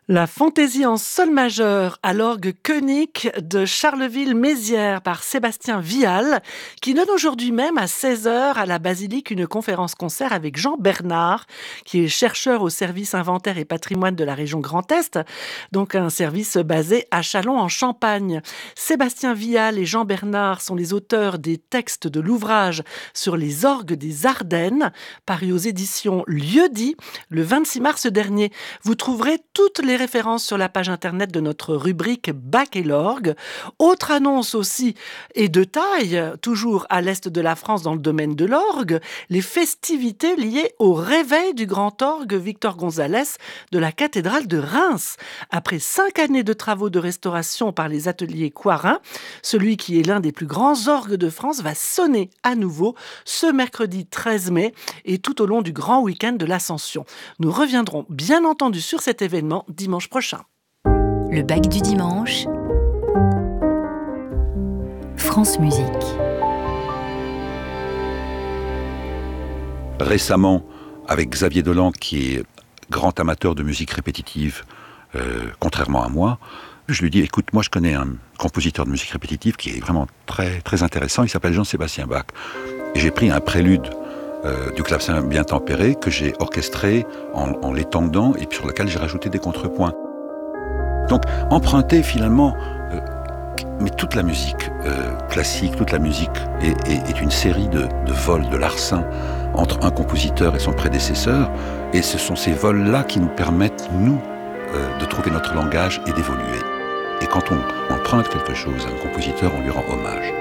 La fantaisie en sol majeur à l'orgue Koenig de Charleville-Mézières par Sébastien Vial, qui donne aujourd'hui même à 16 heures à la Basilique une conférence-concert avec Jean Bernard, qui est chercheur au service inventaire et patrimoine de la région Grand Est, donc un service basé à Châlons en Champagne. Sébastien Vial et Jean Bernard sont les auteurs des textes de l'ouvrage sur les orgues des Ardennes, paru aux éditions Lieu-dit le 26 mars dernier. Vous trouverez toutes les références sur la page internet de notre rubrique Bac et l'orgue. Autre annonce aussi et de taille, toujours à l'est de la France dans le domaine de l'orgue, les festivités liées au réveil du grand orgue Victor Gonzalez de la cathédrale de Reims. Après 5 années de travaux de restauration par les ateliers Coirin, celui qui est l'un des plus grands orgues de France va sonner à nouveau ce mercredi 13 mai et tout au long du grand week-end de l'Ascension. Nous reviendrons bien entendu sur cet événement dimanche prochain. Le bac du dimanche, France Musique. Récemment, avec Xavier Dolan, qui est grand amateur de musique répétitive, contrairement à moi, je lui dis, écoute, moi je connais un compositeur de musique répétitive qui est vraiment très, très intéressant, il s'appelle Jean-Sébastien Bach. Et j'ai pris un prélude du clavecin bien tempéré que j'ai orchestré en l'étendant et puis sur lequel j'ai rajouté des contrepoints. Donc emprunter finalement, mais toute la musique classique, toute la musique est une série de vols, de larcins entre un compositeur et son prédécesseur, et ce sont ces vols-là qui nous permettent, nous, de trouver notre langage et d'évoluer. Et quand on emprunte quelque chose à un compositeur, on lui rend hommage.